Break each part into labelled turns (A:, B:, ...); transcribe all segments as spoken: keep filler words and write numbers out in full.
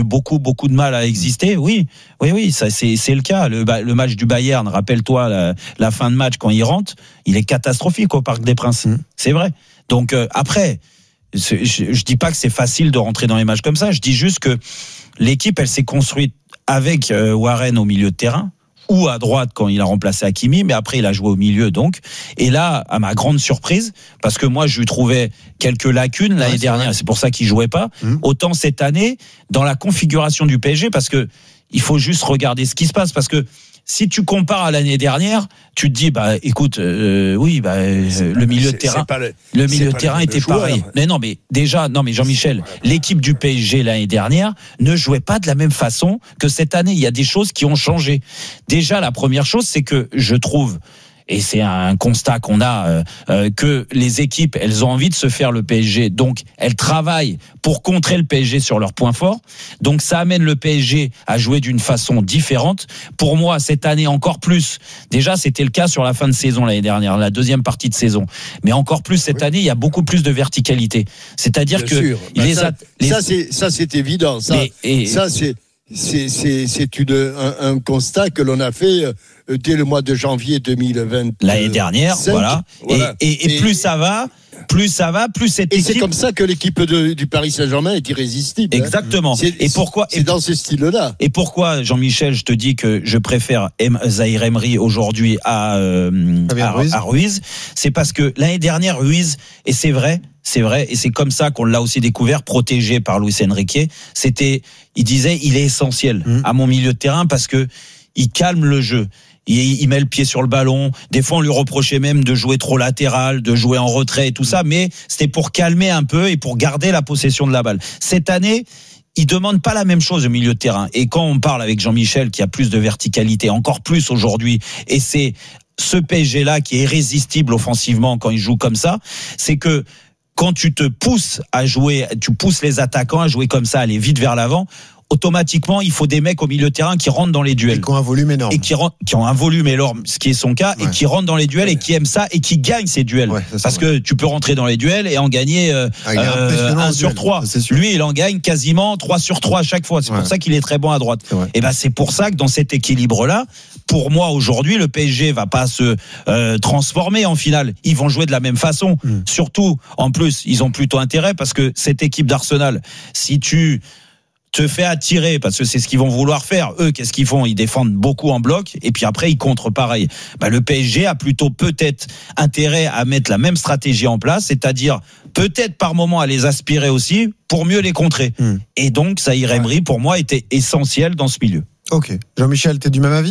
A: beaucoup, beaucoup de mal à exister. Oui, oui, oui, ça, c'est, c'est le cas. Le, le match du Bayern, rappelle-toi, la, la fin de match quand il rentre, il est catastrophique au Parc des Princes. Mmh. C'est vrai. Donc, euh, après, je, je dis pas que c'est facile de rentrer dans les matchs comme ça. Je dis juste que l'équipe, elle s'est construite avec euh, Warren au milieu de terrain, ou à droite quand il a remplacé Hakimi, mais après il a joué au milieu donc. Et là, à ma grande surprise, parce que moi je lui trouvais quelques lacunes l'année ouais, dernière, c'est pour ça qu'il jouait pas. Mmh. Autant cette année, dans la configuration du P S G, parce que il faut juste regarder ce qui se passe, parce que si tu compares à l'année dernière, tu te dis bah écoute, euh, oui bah euh, le milieu de terrain, le, le milieu de terrain était joueur. pareil. Mais non mais déjà non mais Jean-Michel, l'équipe du P S G l'année dernière ne jouait pas de la même façon que cette année. Il y a des choses qui ont changé. Déjà la première chose, c'est que je trouve, et c'est un constat qu'on a, euh, euh, que les équipes, elles ont envie de se faire le P S G, donc elles travaillent pour contrer le P S G sur leurs points forts. Donc ça amène le P S G à jouer d'une façon différente. Pour moi, cette année encore plus. Déjà, c'était le cas sur la fin de saison l'année dernière, la deuxième partie de saison. Mais encore plus cette oui. année, il y a beaucoup plus de verticalité. C'est-à-dire Bien que sûr. les,
B: ça,
A: at- les
B: ça c'est ça c'est évident. Ça, mais, et, ça c'est c'est c'est c'est une un, un constat que l'on a fait dès le mois de janvier deux mille vingt
A: l'année dernière, voilà. voilà. Et, et, et, et plus ça va, plus ça va, plus cette
B: et
A: équipe.
B: Et c'est comme ça que l'équipe de, du Paris Saint-Germain est irrésistible.
A: Exactement.
B: Hein. C'est,
A: et pourquoi
B: C'est et, dans ce style-là.
A: Et pourquoi, Jean-Michel, je te dis que je préfère Zahir Emery aujourd'hui à, euh, à, Ruiz. à Ruiz, c'est parce que l'année dernière, Ruiz, et c'est vrai. C'est vrai, et c'est comme ça qu'on l'a aussi découvert, protégé par Luis Enrique. C'était, il disait, il est essentiel mmh. à mon milieu de terrain parce que il calme le jeu. Il, il met le pied sur le ballon. Des fois, on lui reprochait même de jouer trop latéral, de jouer en retrait et tout ça, mais c'était pour calmer un peu et pour garder la possession de la balle. Cette année, il demande pas la même chose au milieu de terrain. Et quand on parle avec Jean-Michel, qui a plus de verticalité, encore plus aujourd'hui, et c'est ce P S G-là qui est irrésistible offensivement quand il joue comme ça, c'est que quand tu te pousses à jouer, tu pousses les attaquants à jouer comme ça, aller vite vers l'avant, automatiquement, il faut des mecs au milieu de terrain qui rentrent dans les duels.
C: Et qui ont un volume énorme.
A: Et qui, rentrent, qui ont un volume énorme, ce qui est son cas, ouais. et qui rentrent dans les duels et qui aiment ça et qui gagnent ces duels. Ouais, Parce vrai. que tu peux rentrer dans les duels et en gagner euh, ah, euh, un sur trois. Lui, il en gagne quasiment trois sur trois à chaque fois. C'est ouais. pour ça qu'il est très bon à droite. Et ben, c'est pour ça que dans cet équilibre-là, pour moi, aujourd'hui, le P S G va pas se euh, transformer en finale. Ils vont jouer de la même façon. Mm. Surtout, en plus, ils ont plutôt intérêt parce que cette équipe d'Arsenal, si tu te fais attirer, parce que c'est ce qu'ils vont vouloir faire, eux, qu'est-ce qu'ils font ? Ils défendent beaucoup en bloc, et puis après, ils contrent pareil. Bah, le P S G a plutôt peut-être intérêt à mettre la même stratégie en place, c'est-à-dire peut-être par moment à les aspirer aussi, pour mieux les contrer. Mm. Et donc, Zahir Emery, pour moi, était essentiel dans ce milieu.
C: Ok. Jean-Michel, t'es du même avis ?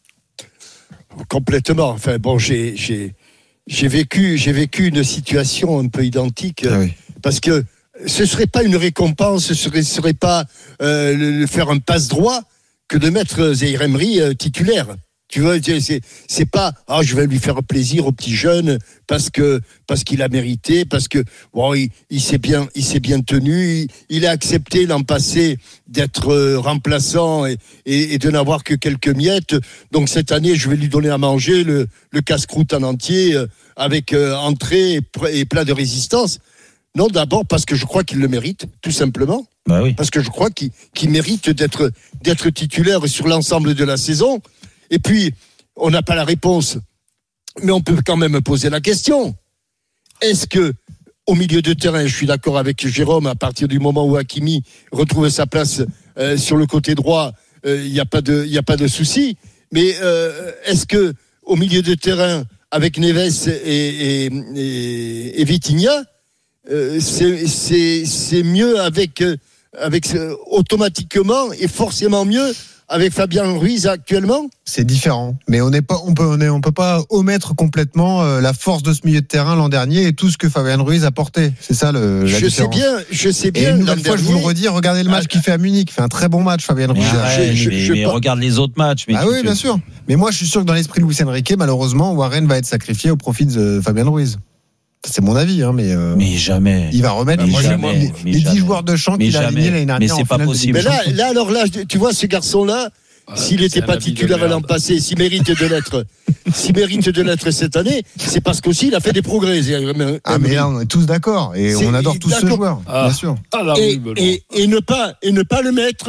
B: Complètement. Enfin, bon, j'ai, j'ai, j'ai vécu, j'ai vécu une situation un peu identique, ah oui. parce que ce serait pas une récompense, ce serait, ce serait pas euh, le, le faire un passe droit que de mettre Zahir Emery euh, titulaire. Tu vois, c'est, c'est pas ah je vais lui faire plaisir au petit jeune parce que parce qu'il a mérité, parce que bon il, il s'est bien il s'est bien tenu, il, il a accepté l'an passé d'être euh, remplaçant et, et, et de n'avoir que quelques miettes. Donc cette année je vais lui donner à manger le, le casse-croûte en entier euh, avec euh, entrée et, et plat de résistance. Non, d'abord parce que je crois qu'il le mérite, tout simplement.
A: Bah oui.
B: Parce que je crois qu'il, qu'il mérite d'être d'être titulaire sur l'ensemble de la saison. Et puis, on n'a pas la réponse, mais on peut quand même poser la question. Est-ce que, au milieu de terrain, je suis d'accord avec Jérôme, à partir du moment où Hakimi retrouve sa place euh, sur le côté droit, il euh, n'y a pas de, il y a pas de souci. Mais euh, est-ce que, au milieu de terrain, avec Neves et, et, et, et Vitinha, euh, c'est, c'est, c'est mieux avec, avec automatiquement et forcément mieux avec Fabien Ruiz actuellement ?
C: C'est différent, mais on n'est pas, on peut, on est, on peut pas omettre complètement euh, la force de ce milieu de terrain l'an dernier et tout ce que Fabien Ruiz a porté. C'est ça le. La
B: je
C: différence.
B: sais bien, je sais bien.
C: Et une nouvelle fois, dernier, je vous le redis, regardez le match ah, qu'il fait à Munich. Il fait un très bon match, Fabien Ruiz.
A: Ouais, je, mais, je, mais je regarde les autres matchs. Mais
C: ah oui, bien sûr. Mais moi, je suis sûr que dans l'esprit de Luis Enrique, malheureusement, Warren va être sacrifié au profit de Fabien Ruiz. C'est mon avis, hein, mais. Euh,
A: mais jamais.
C: Il va remettre
A: mais jamais,
C: les,
A: mais
C: les
A: jamais.
C: dix joueurs de champ qu'il a alignés l'année dernière.
A: Mais c'est pas possible.
B: Mais là, là, alors là, tu vois, ce garçon-là. Ah, s'il n'était pas titulaire l'an passé, s'il mérite de l'être, s'il mérite de l'être cette année, c'est parce qu'aussi il a fait des progrès.
C: Ah mais là on est tous d'accord et c'est, on adore tous ce joueur,
B: ah,
C: bien sûr.
B: Ah, là, et, et, et ne pas et ne pas le mettre